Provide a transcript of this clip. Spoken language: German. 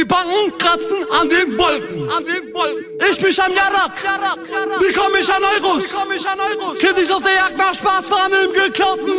Die Banken kratzen an den Wolken. Ich mich am Jarak. Wie komm ich an Euros? Kind ich auf der Jagd nach Spaß, fahren im geklauten